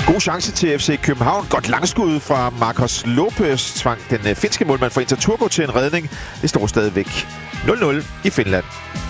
God chance til FC København. Godt langskud fra Marcos Lopez tvang den finske målmand fra Inter Turku til en redning. Det står stadigvæk 0-0 i Finland.